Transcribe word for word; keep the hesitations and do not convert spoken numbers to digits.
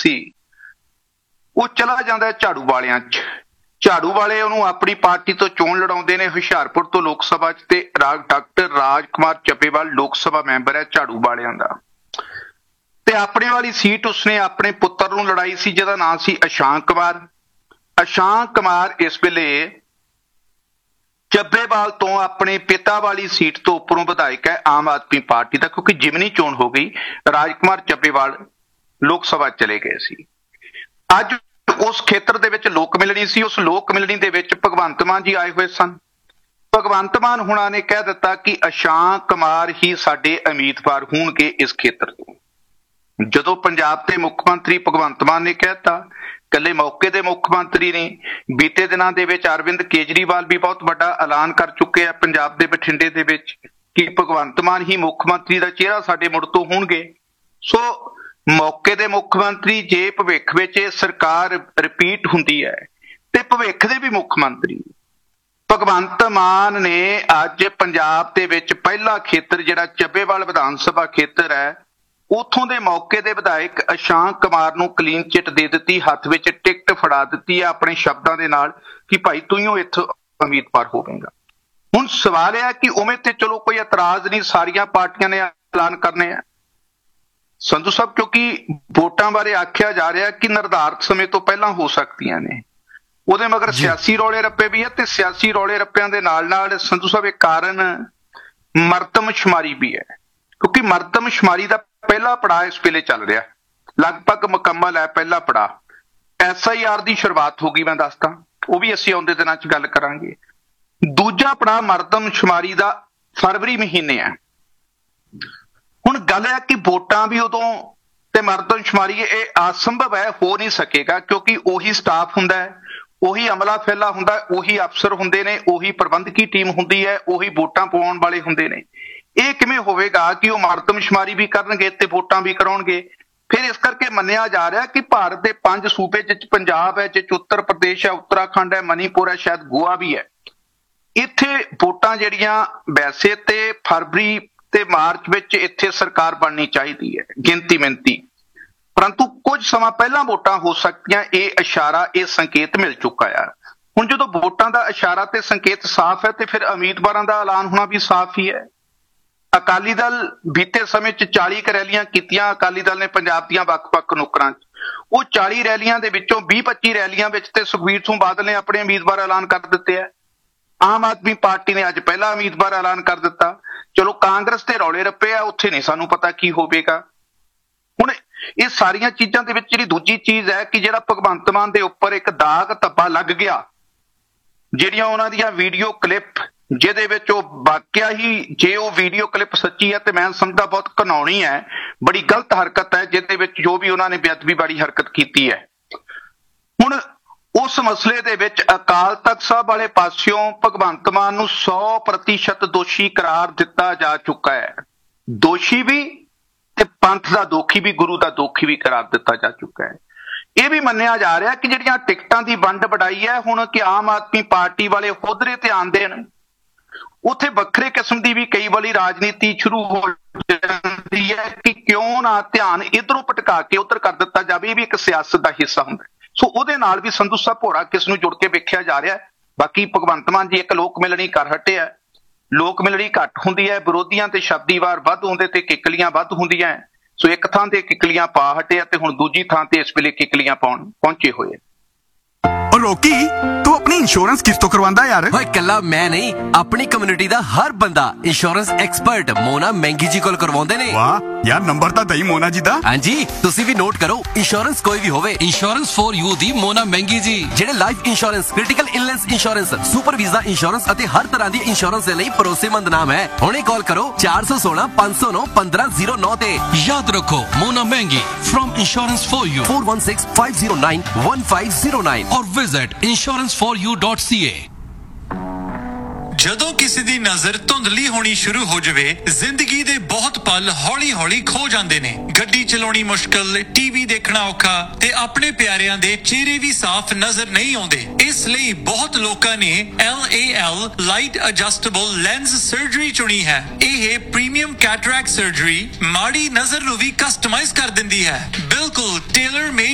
ਸੀ ਉਹ ਚਲਾ ਜਾਂਦਾ ਝਾੜੂ ਵਾਲਿਆਂ 'ਚ। ਝਾੜੂ ਵਾਲੇ ਉਹਨੂੰ ਆਪਣੀ ਪਾਰਟੀ ਤੋਂ ਚੋਣ ਲੜਾਉਂਦੇ ਨੇ ਹੁਸ਼ਿਆਰਪੁਰ ਤੋਂ ਲੋਕ ਸਭਾ 'ਚ, ਤੇ ਰਾਜ ਡਾਕਟਰ ਰਾਜ ਕੁਮਾਰ ਚੱਬੇਵਾਲ ਲੋਕ ਸਭਾ ਮੈਂਬਰ ਹੈ ਝਾੜੂ ਵਾਲਿਆਂ ਦਾ, ਤੇ ਆਪਣੇ ਵਾਲੀ ਸੀਟ ਉਸਨੇ ਆਪਣੇ ਪੁੱਤਰ ਨੂੰ ਲੜਾਈ ਸੀ ਜਿਹਦਾ ਨਾਂ ਸੀ ਅਸ਼ਾਂਕ ਕੁਮਾਰ। ਅਸ਼ਾਂਕ ਕੁਮਾਰ ਇਸ ਵੇਲੇ ਚੱਬੇਵਾਲ ਤੋਂ ਆਪਣੇ ਪਿਤਾ ਵਾਲੀ ਸੀਟ ਤੋਂ ਉੱਪਰੋਂ ਵਿਧਾਇਕ ਹੈ ਆਮ ਆਦਮੀ ਪਾਰਟੀ ਦਾ, ਕਿਉਂਕਿ ਜਿਮਨੀ ਚੋਣ ਹੋ ਗਈ, ਰਾਜ ਕੁਮਾਰ ਚੱਬੇਵਾਲ ਲੋਕ ਸਭਾ ਚਲੇ ਗਏ ਸੀ। ਅੱਜ ਉਸ ਖੇਤਰ ਦੇ ਵਿੱਚ ਲੋਕ ਮਿਲਣੀ ਸੀ, ਉਸ ਲੋਕ ਮਿਲਣੀ ਦੇ ਵਿੱਚ ਭਗਵੰਤ ਮਾਨ ਜੀ ਆਏ ਹੋਏ ਸਨ। ਭਗਵੰਤ ਮਾਨ ਹੁਣਾਂ ਨੇ ਕਹਿ ਦਿੱਤਾ ਕਿ ਅਸ਼ਾਂਕ ਕੁਮਾਰ ਹੀ ਸਾਡੇ ਉਮੀਦਵਾਰ ਹੋਣਗੇ ਇਸ ਖੇਤਰ ਤੋਂ। ਜਦੋਂ ਪੰਜਾਬ ਦੇ ਮੁੱਖ ਮੰਤਰੀ ਭਗਵੰਤ ਮਾਨ ਨੇ ਕਹਿ ਦਿੱਤਾ, ਇਕੱਲੇ ਮੌਕੇ ਦੇ ਮੁੱਖ ਮੰਤਰੀ ਨੇ, ਬੀਤੇ ਦਿਨਾਂ ਦੇ ਵਿੱਚ ਅਰਵਿੰਦ ਕੇਜਰੀਵਾਲ ਵੀ ਬਹੁਤ ਵੱਡਾ ਐਲਾਨ ਕਰ ਚੁੱਕੇ ਆ ਪੰਜਾਬ ਦੇ ਬਠਿੰਡੇ ਦੇ ਵਿੱਚ ਕਿ ਭਗਵੰਤ ਮਾਨ ਹੀ ਮੁੱਖ ਮੰਤਰੀ ਦਾ ਚਿਹਰਾ ਸਾਡੇ ਮੁੜ ਤੋਂ ਹੋਣਗੇ। ਸੋ ਮੌਕੇ ਦੇ ਮੁੱਖ ਮੰਤਰੀ, ਜੇ ਭਵਿੱਖ ਵਿੱਚ ਇਹ ਸਰਕਾਰ ਰਿਪੀਟ ਹੁੰਦੀ ਹੈ ਤੇ ਭਵਿੱਖ ਦੇ ਵੀ ਮੁੱਖ ਮੰਤਰੀ, ਭਗਵੰਤ ਮਾਨ ਨੇ ਅੱਜ ਪੰਜਾਬ ਦੇ ਵਿੱਚ ਪਹਿਲਾ ਖੇਤਰ ਜਿਹੜਾ ਚੱਬੇਵਾਲ ਵਿਧਾਨ ਸਭਾ ਖੇਤਰ ਹੈ, ਉੱਥੋਂ ਦੇ ਮੌਕੇ ਦੇ ਵਿਧਾਇਕ ਅਸ਼ਾਂਕ ਕੁਮਾਰ ਨੂੰ ਕਲੀਨ ਚਿੱਟ ਦੇ ਦਿੱਤੀ, ਹੱਥ ਵਿੱਚ ਟਿਕਟ ਫੜਾ ਦਿੱਤੀ ਹੈ ਆਪਣੇ ਸ਼ਬਦਾਂ ਦੇ ਨਾਲ ਕਿ ਭਾਈ ਤੂੰ ਹੀ ਇੱਥੋਂ ਉਮੀਦਵਾਰ ਹੋਵੇਂਗਾ। ਹੁਣ ਸਵਾਲ ਇਹ ਹੈ ਕਿ ਉਵੇਂ ਤੇ ਚਲੋ ਕੋਈ ਇਤਰਾਜ਼ ਨਹੀਂ, ਸਾਰੀਆਂ ਪਾਰਟੀਆਂ ਨੇ ਐਲਾਨ ਕਰਨੇ ਆ ਸੰਧੂ ਸਾਹਿਬ, ਕਿਉਂਕਿ ਵੋਟਾਂ ਬਾਰੇ ਆਖਿਆ ਜਾ ਰਿਹਾ ਕਿ ਨਿਰਧਾਰਤ ਸਮੇਂ ਤੋਂ ਪਹਿਲਾਂ ਹੋ ਸਕਦੀਆਂ ਨੇ। ਉਹਦੇ ਮਗਰ ਸਿਆਸੀ ਰੌਲੇ ਰੱਪੇ ਵੀ ਹੈ, ਤੇ ਸਿਆਸੀ ਰੌਲੇ ਰੱਪਿਆਂ ਦੇ ਨਾਲ ਨਾਲ ਸੰਧੂ ਸਾਹਿਬ ਇੱਕ ਕਾਰਨ ਮਰਦਮਸ਼ੁਮਾਰੀ ਵੀ ਹੈ, ਕਿਉਂਕਿ ਮਰਦਮਸ਼ੁਮਾਰੀ ਦਾ ਪਹਿਲਾ ਪੜਾਅ ਇਸ ਵੇਲੇ ਚੱਲ ਰਿਹਾ, ਲਗਭਗ ਮੁਕੰਮਲ ਹੈ ਪਹਿਲਾ ਪੜਾਅ। ਐਸ ਆਈ ਆਰ ਦੀ ਸ਼ੁਰੂਆਤ ਹੋ ਗਈ, ਮੈਂ ਦੱਸਦਾ, ਉਹ ਵੀ ਅਸੀਂ ਆਉਂਦੇ ਦਿਨਾਂ 'ਚ ਗੱਲ ਕਰਾਂਗੇ। ਦੂਜਾ ਪੜਾਅ ਮਰਦਮਸ਼ੁਮਾਰੀ ਦਾ ਫਰਵਰੀ ਮਹੀਨੇ ਹੈ। ਹੁਣ ਗੱਲ ਹੈ ਕਿ ਵੋਟਾਂ ਵੀ ਉਦੋਂ ਤੇ ਮਰਦਮਸ਼ੁਮਾਰੀ ਇਹ ਅਸੰਭਵ ਹੈ, ਹੋ ਨਹੀਂ ਸਕੇਗਾ, ਕਿਉਂਕਿ ਉਹੀ ਸਟਾਫ ਹੁੰਦਾ ਹੈ, ਉਹੀ ਅਮਲਾ ਫੈਲਾ ਹੁੰਦਾ, ਉਹੀ ਅਫਸਰ ਹੁੰਦੇ ਨੇ, ਉਹੀ ਪ੍ਰਬੰਧਕੀ ਟੀਮ ਹੁੰਦੀ ਹੈ, ਉਹੀ ਵੋਟਾਂ ਪਾਉਣ ਵਾਲੇ ਹੁੰਦੇ ਨੇ। ਇਹ ਕਿਵੇਂ ਹੋਵੇਗਾ ਕਿ ਉਹ ਮਰਦਮਸ਼ੁਮਾਰੀ ਵੀ ਕਰਨਗੇ ਤੇ ਵੋਟਾਂ ਵੀ ਕਰਾਉਣਗੇ? ਫਿਰ ਇਸ ਕਰਕੇ ਮੰਨਿਆ ਜਾ ਰਿਹਾ ਕਿ ਭਾਰਤ ਦੇ ਪੰਜ ਸੂਬੇ ਜਿਸ 'ਚ ਪੰਜਾਬ ਹੈ, ਜਿਸ 'ਚ ਉੱਤਰ ਪ੍ਰਦੇਸ਼ ਹੈ, ਉੱਤਰਾਖੰਡ ਹੈ, ਮਨੀਪੁਰ ਹੈ, ਸ਼ਾਇਦ ਗੋਆ ਵੀ ਹੈ, ਇੱਥੇ ਵੋਟਾਂ ਜਿਹੜੀਆਂ ਵੈਸੇ ਤੇ ਫਰਵਰੀ ਤੇ ਮਾਰਚ ਵਿੱਚ ਇੱਥੇ ਸਰਕਾਰ ਬਣਨੀ ਚਾਹੀਦੀ ਹੈ ਗਿਣਤੀ ਮਿਣਤੀ, ਪਰੰਤੂ ਕੁਝ ਸਮਾਂ ਪਹਿਲਾਂ ਵੋਟਾਂ ਹੋ ਸਕਦੀਆਂ, ਇਹ ਇਸ਼ਾਰਾ, ਇਹ ਸੰਕੇਤ ਮਿਲ ਚੁੱਕਾ ਆ। ਹੁਣ ਜਦੋਂ ਵੋਟਾਂ ਦਾ ਇਸ਼ਾਰਾ ਤੇ ਸੰਕੇਤ ਸਾਫ਼ ਹੈ ਤੇ ਫਿਰ ਉਮੀਦਵਾਰਾਂ ਦਾ ਐਲਾਨ ਹੋਣਾ ਵੀ ਸਾਫ਼ ਹੀ ਹੈ। ਅਕਾਲੀ ਦਲ ਬੀਤੇ ਸਮੇਂ 'ਚ ਚਾਲੀ ਕੁ ਰੈਲੀਆਂ ਕੀਤੀਆਂ ਅਕਾਲੀ ਦਲ ਨੇ ਪੰਜਾਬ ਦੀਆਂ ਵੱਖ-ਵੱਖ ਨੁੱਕਰਾਂ 'ਚ। ਉਹ ਚਾਲੀ ਰੈਲੀਆਂ ਦੇ ਵਿੱਚੋਂ ਵੀਹ ਪੱਚੀ ਰੈਲੀਆਂ ਵਿੱਚ ਤੇ ਸੁਖਬੀਰ ਸਿੰਘ ਬਾਦਲ ਨੇ ਆਪਣੇ ਉਮੀਦਵਾਰ ਐਲਾਨ ਕਰ ਦਿੱਤੇ ਆ। ਆਮ ਆਦਮੀ ਪਾਰਟੀ ਨੇ ਅੱਜ ਪਹਿਲਾ ਉਮੀਦਵਾਰ ਐਲਾਨ ਕਰ ਦਿੱਤਾ। ਚਲੋ ਕਾਂਗਰਸ ਤੇ ਰੌਲੇ ਰੱਪੇ ਆ, ਉੱਥੇ ਨਹੀਂ ਸਾਨੂੰ ਪਤਾ ਕੀ ਹੋਵੇਗਾ। ਹੁਣ ਇਹ ਸਾਰੀਆਂ ਚੀਜ਼ਾਂ ਦੇ ਵਿੱਚ ਜਿਹੜੀ ਦੂਜੀ ਚੀਜ਼ ਹੈ ਕਿ ਜਿਹੜਾ ਭਗਵੰਤ ਮਾਨ ਦੇ ਉੱਪਰ ਇੱਕ ਦਾਗ ਧੱਬਾ ਲੱਗ ਗਿਆ, ਜਿਹੜੀਆਂ ਉਹਨਾਂ ਦੀਆਂ ਵੀਡੀਓ ਕਲਿੱਪ ਜਿਹਦੇ ਵਿੱਚ ਉਹ ਵਾਕਿਆ ਹੀ, ਜੇ ਉਹ ਵੀਡੀਓ ਕਲਿੱਪ ਸੱਚੀ ਹੈ ਤੇ ਮੈਂ ਸਮਝਦਾ ਬਹੁਤ ਘਿਨਾਉਣੀ ਹੈ, ਬੜੀ ਗਲਤ ਹਰਕਤ ਹੈ, ਜਿਹਦੇ ਵਿੱਚ ਜੋ ਵੀ ਉਹਨਾਂ ਨੇ ਬੇਅਦਬੀ ਵਾਲੀ ਹਰਕਤ ਕੀਤੀ ਹੈ। ਹੁਣ ਉਸ ਮਸਲੇ ਦੇ ਵਿੱਚ ਅਕਾਲ ਤਖ਼ਤ ਸਾਹਿਬ ਵਾਲੇ ਪਾਸਿਓਂ ਭਗਵੰਤ ਮਾਨ ਨੂੰ ਸੌ ਪ੍ਰਤੀਸ਼ਤ ਦੋਸ਼ੀ ਕਰਾਰ ਦਿੱਤਾ ਜਾ ਚੁੱਕਾ ਹੈ। ਦੋਸ਼ੀ ਵੀ ਤੇ ਪੰਥ ਦਾ ਦੋਖੀ ਵੀ, ਗੁਰੂ ਦਾ ਦੋਖੀ ਵੀ ਕਰਾਰ ਦਿੱਤਾ ਜਾ ਚੁੱਕਾ ਹੈ। ਇਹ ਵੀ ਮੰਨਿਆ ਜਾ ਰਿਹਾ ਕਿ ਜਿਹੜੀਆਂ ਟਿਕਟਾਂ ਦੀ ਵੰਡ ਵਡਾਈ ਹੈ ਹੁਣ ਕਿ ਆਮ ਆਦਮੀ ਪਾਰਟੀ ਵਾਲੇ ਖੁਦਰੇ ਧਿਆਨ ਦੇਣ, ਉੱਥੇ ਵੱਖਰੇ ਕਿਸਮ ਦੀ ਵੀ ਕਈ ਵਾਰੀ ਰਾਜਨੀਤੀ ਸ਼ੁਰੂ ਹੋ ਜਾਂਦੀ ਹੈ ਕਿ ਕਿਉਂ ਨਾ ਧਿਆਨ ਇੱਧਰੋਂ ਭਟਕਾ ਕੇ ਉੱਧਰ ਕਰ ਦਿੱਤਾ ਜਾਵੇ। ਇਹ ਵੀ ਇੱਕ ਸਿਆਸਤ ਦਾ ਹਿੱਸਾ ਹੁੰਦਾ। ਸੋ ਉਹਦੇ ਨਾਲ ਵੀ ਸੰਧੂ ਸਾਹਿਬ ਭੋਰਾ ਕਿਸ ਨੂੰ ਜੁੜ ਕੇ ਵੇਖਿਆ ਜਾ ਰਿਹਾ। ਬਾਕੀ ਭਗਵੰਤ ਮਾਨ ਜੀ ਇੱਕ ਲੋਕ ਮਿਲਣੀ ਕਰ ਹਟੇ ਆ, ਲੋਕ ਮਿਲਣੀ ਘੱਟ ਹੁੰਦੀ ਹੈ, ਵਿਰੋਧੀਆਂ ਤੇ ਸ਼ਬਦੀ ਵਾਰ ਵੱਧ ਹੁੰਦੇ ਤੇ ਕਿੱਕਲੀਆਂ ਵੱਧ ਹੁੰਦੀਆਂ। ਸੋ ਇੱਕ ਥਾਂ ਤੇ ਕਿੱਕਲੀਆਂ ਪਾ ਹਟੇ ਆ ਤੇ ਹੁਣ ਦੂਜੀ ਥਾਂ ਤੇ ਇਸ ਵੇਲੇ ਕਿੱਕਲੀਆਂ ਪਾਉਣ ਪਹੁੰਚੇ ਹੋਏ। ਰੋਕੀ, ਤੂੰ ਆਪਣੀ ਇੰਸ਼ੋਰੈਂਸ ਕਿਸ ਤੋਂ ਕਰਵਾਉਂਦਾ ਯਾਰ? ਓਏ ਕੱਲਾ ਮੈਂ ਨਹੀਂ, ਆਪਣੀ ਕਮਿਊਨਿਟੀ ਦਾ ਹਰ ਬੰਦਾ ਇੰਸ਼ੋਰੈਂਸ ਐਕਸਪਰਟ ਮੋਨਾ ਮਹਿੰਗੀ ਜੀ ਕੋਲ ਕਰਵਾਉਂਦੇ ਨੇ। ਵਾਹ ਯਾਰ, ਨੰਬਰ ਤਾਂ ਦਈ ਮੋਨਾ ਜੀ ਦਾ। ਹਾਂਜੀ, ਤੁਸੀਂ ਵੀ ਨੋਟ ਕਰੋ, ਇੰਸ਼ੋਰੈਂਸ ਕੋਈ ਵੀ ਹੋਵੇ, ਇੰਸ਼ੋਰੈਂਸ ਫॉर ਯੂ ਦੀ ਮੋਨਾ ਮਹਿੰਗੀ ਜੀ, ਜਿਹੜੇ life insurance, critical illness insurance, super visa insurance ਅਤੇ ਹਰ ਤਰ੍ਹਾਂ ਦੀ ਇੰਸ਼ੋਰੈਂਸ ਦੇ ਲਈ ਭਰੋਸੇਮੰਦ ਨਾਮ ਹੈ। ਹੁਣੇ ਕਾਲ ਕਰੋ ਚਾਰ ਸੌ ਸੋਲਾਂ ਪੰਜ ਸੌ ਨੌ ਪੰਦਰਾਂ ਜ਼ੀਰੋ ਨੌ ਤੇ। ਯਾਦ ਰੱਖੋ, ਮੋਨਾ ਮਹਿੰਗੀ firm insurance for you four one six five zero nine one five zero nine ਔਰ visit insurance for you dot ਸੀ ਏ। ਜਦੋਂ ਕਿਸੇ ਦੀ ਨਜ਼ਰ ਧੁੰਦਲੀ ਹੋਣੀ ਸ਼ੁਰੂ ਹੋ ਜਾਵੇ, ਜ਼ਿੰਦਗੀ ਦੇ ਬਹੁਤ ਪਲ ਹੌਲੀ-ਹੌਲੀ ਖੋ ਜਾਂਦੇ ਨੇ। ਗੱਡੀ ਚਲਾਉਣੀ ਮੁਸ਼ਕਲ, ਟੀਵੀ ਦੇਖਣਾ ਔਖਾ ਤੇ ਆਪਣੇ ਪਿਆਰਿਆਂ ਦੇ ਚਿਹਰੇ ਵੀ ਸਾਫ਼ ਨਜ਼ਰ ਨਹੀਂ ਆਉਂਦੇ। ਇਸ ਲਈ ਬਹੁਤ ਲੋਕਾਂ ਨੇ L A L light adjustable lens surgery ਚੁਣੀ ਹੈ। ਇਹ ਪ੍ਰੀਮੀਅਮ ਕੈਟਰੈਕਟ ਸਰਜਰੀ ਮਾੜੀ ਨਜ਼ਰ ਨੂੰ ਵੀ ਕਸਟਮਾਈਜ਼ ਕਰ ਦਿੰਦੀ ਹੈ, ਬਿਲਕੁਲ ਟੇਲਰ ਮੇਡ